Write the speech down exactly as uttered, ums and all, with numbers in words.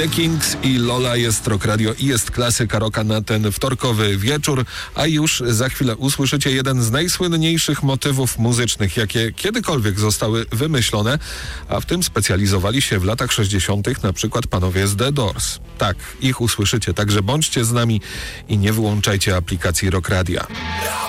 The Kings i Lola. Jest Rock Radio i jest klasyka rocka na ten wtorkowy wieczór, a już za chwilę usłyszycie jeden z najsłynniejszych motywów muzycznych, jakie kiedykolwiek zostały wymyślone, a w tym specjalizowali się w latach sześćdziesiątych na przykład panowie z The Doors. Tak, ich usłyszycie, także bądźcie z nami i nie wyłączajcie aplikacji Rock Radia.